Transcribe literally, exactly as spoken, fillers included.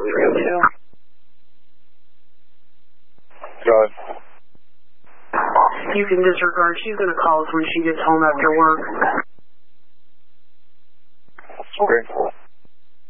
three oh two. Go ahead. You can disregard. She's going to call us when she gets home after work. Okay.